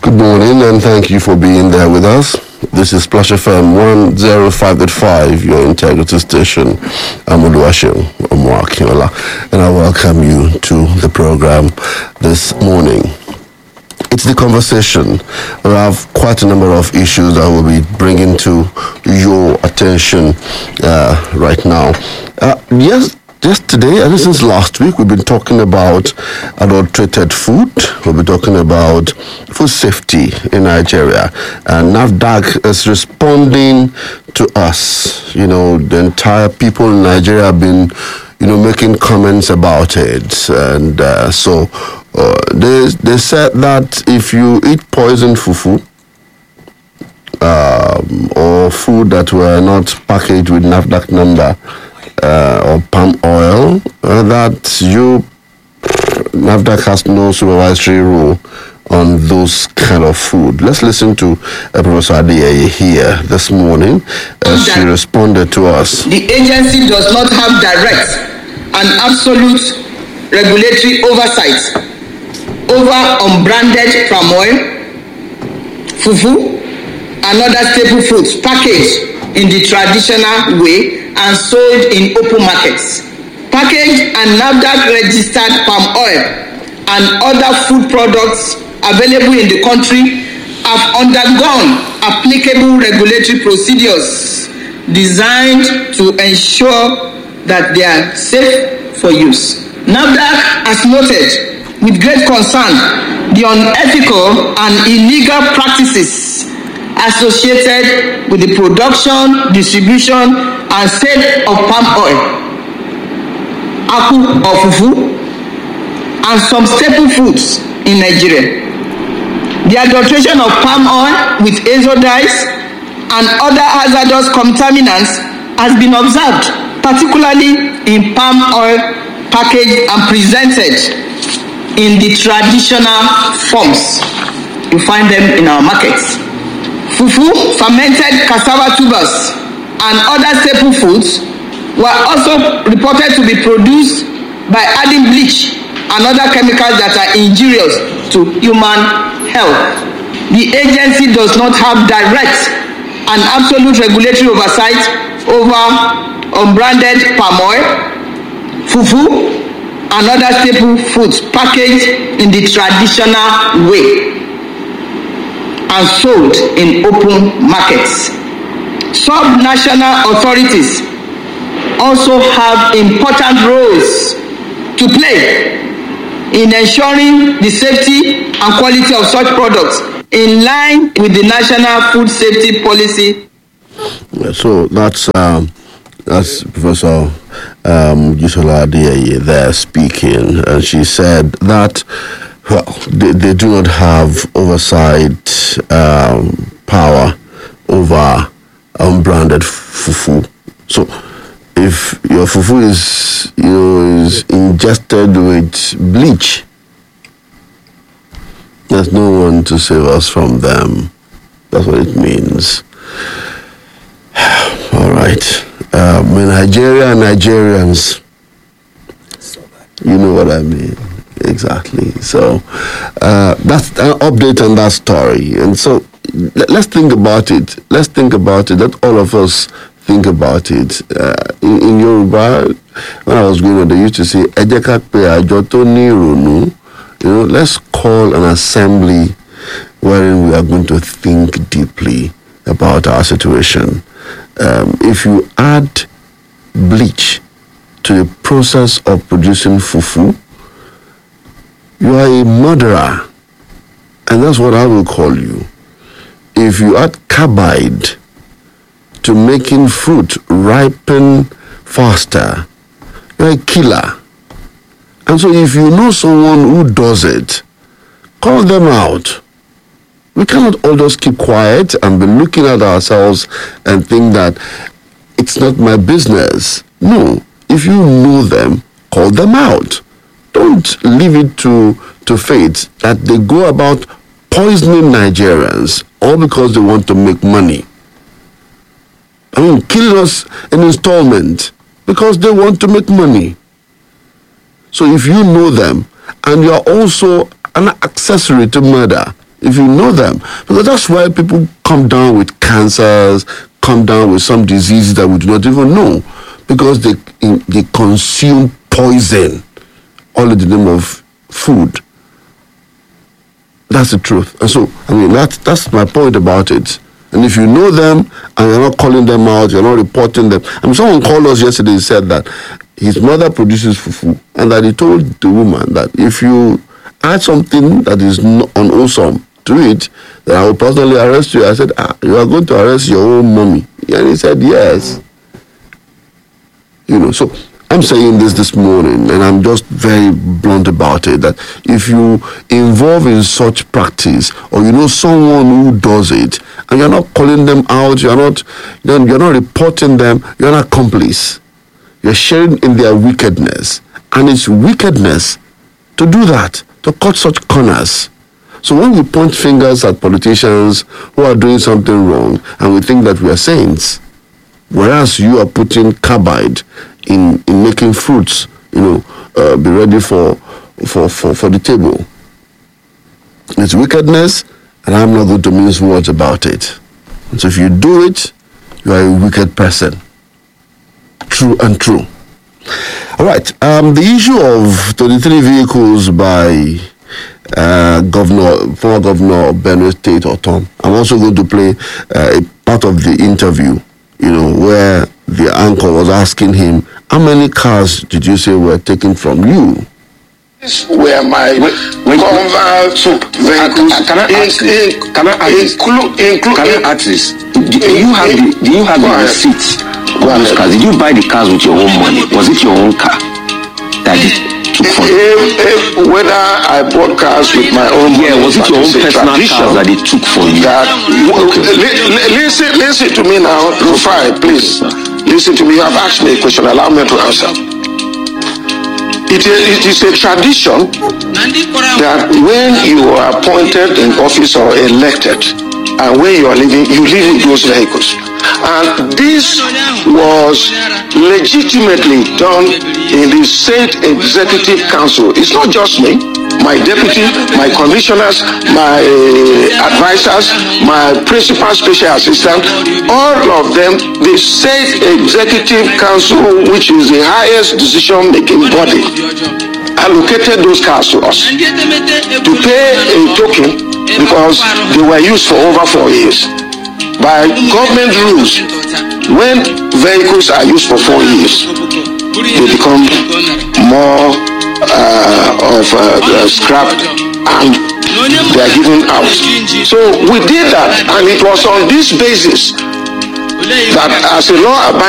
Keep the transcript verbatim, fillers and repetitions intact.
Good morning and thank you for being there with us. This is Splash F M one oh five point five, your integrity station. I'm Oluwaseun Omoakinola, and I welcome you to the program this morning. It's the conversation. We have quite a number of issues that we'll be bringing to your attention uh, right now. Uh, yes. Yesterday, and since last week, we've been talking about adulterated food. We'll be talking about food safety in Nigeria. And NAFDAC is responding to us. You know, the entire people in Nigeria have been, you know, making comments about it. And uh, so uh, they, they said that if you eat poisoned fufu, um, or food that were not packaged with NAFDAC number, Uh, or palm oil, uh, that you NAFDAC has no supervisory rule on those kind of food. Let's listen to uh, Professor Adeyeye here this morning as she responded to us. The agency does not have direct and absolute regulatory oversight over unbranded palm oil, fufu, and other staple foods packaged in the traditional way and sold in open markets. Packaged and NAFDAC registered palm oil and other food products available in the country have undergone applicable regulatory procedures designed to ensure that they are safe for use. NAFDAC has noted with great concern the unethical and illegal practices associated with the production, distribution, and sale of palm oil, aku or fufu, and some staple foods in Nigeria. The adulteration of palm oil with azo dyes and other hazardous contaminants has been observed, particularly in palm oil packaged and presented in the traditional forms. You find them in our markets. Fufu, fermented cassava tubers, and other staple foods were also reported to be produced by adding bleach and other chemicals that are injurious to human health. The agency does not have direct and absolute regulatory oversight over unbranded palm oil, fufu, and other staple foods packaged in the traditional way and sold in open markets. Sub-national authorities also have important roles to play in ensuring the safety and quality of such products in line with the National Food Safety Policy. So that's um, that's Professor um, Mojisola Adeyeye there speaking, and she said that well, they, they do not have oversight um, power over unbranded fufu. So, if your fufu is you know is ingested with bleach, there's no one to save us from them. That's what it means. All right, um, in Nigeria, Nigerians, you know what I mean. Exactly. So uh, that's an update on that story. And so let, let's think about it. Let's think about it. Let all of us think about it. Uh, in, in Yoruba, when I was growing up, they used to say, "Ejeka pe ajo to ni ironu." You know, let's call an assembly wherein we are going to think deeply about our situation. Um, if you add bleach to the process of producing fufu, you are a murderer, and that's what I will call you. If you add carbide to making fruit ripen faster, you're a killer. And so if you know someone who does it, call them out. We cannot all just keep quiet and be looking at ourselves and think that it's not my business. No, if you know them, call them out. Don't leave it to, to fate that they go about poisoning Nigerians all because they want to make money. I mean, killing us in installment because they want to make money. So if you know them and you're also an accessory to murder, If you know them. Because that's why people come down with cancers, come down with some diseases that we do not even know. Because they, in, they consume poison, all in the name of food. That's the truth. And so, I mean, that's, that's my point about it. And if you know them and you're not calling them out, you're not reporting them. I mean, someone called us yesterday and said that his mother produces fufu and that he told the woman that if you add something that is not unwholesome to it, then I will personally arrest you. I said, ah, you are going to arrest your own mommy. And he said, yes. You know, so I'm saying this this morning, and I'm just very blunt about it, that if you involve in such practice, or you know someone who does it, and you're not calling them out, you're not, you're not reporting them, you're an accomplice. You're sharing in their wickedness. And it's wickedness to do that, to cut such corners. So when we point fingers at politicians who are doing something wrong, and we think that we are saints, whereas you are putting carbide in, in making fruits, you know, uh, be ready for, for, for, for the table. It's wickedness, and I'm not going to mince words about it. And so if you do it, you are a wicked person. True and true. All right. Um, the issue of twenty-three vehicles by uh, Governor, former Governor of Benue State, Otom. I'm also going to play uh, a part of the interview, you know, where the anchor was asking him, how many cars did you say were taken from you? Where my conval vehicles can I ask this? Can I ask this? Do you have the do you have the receipts of those cars? Did you buy the cars with your own money? Was it your own car that you took from you? Whether I bought cars with my own money, yeah, was it your own personal cars that they took from you? That, okay. Listen, listen to me now, Rufai, please. Listen to me. You have asked me a question. Allow me to answer. It is, it is a tradition that when you are appointed in office or elected, and when you are living, you live with those vehicles. And this was legitimately done in the State Executive Council. It's not just me, my deputy, my commissioners, my advisors, my principal special assistant, all of them, the State Executive Council, which is the highest decision-making body, allocated those cars to us to pay a token because they were used for over four years. By government rules, when vehicles are used for four years, they become more uh, of uh, uh, scrap and they are given out. So we did that, and it was on this basis that as a law abiding